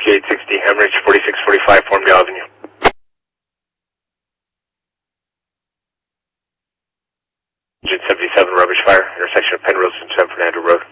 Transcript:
5860 Hemorrhage, 4645 Farmdale Avenue. 77 rubbish fire, intersection of Penrose and San Fernando Road.